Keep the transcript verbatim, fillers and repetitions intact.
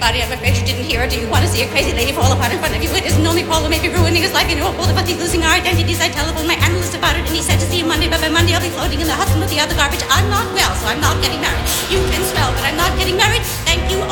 everybody. I'm afraid you didn't hear it. Do you want to see a crazy lady fall apart in front of you? It isn't only problem, maybe ruining his life. You know, both of us losing our identities. I telephoned my analyst about it, and he said to see you Monday, but by Monday I'll be floating in the Hudson with the other garbage. I'm not well, so I'm not getting married. You can smell, but I'm not getting married. Thank you.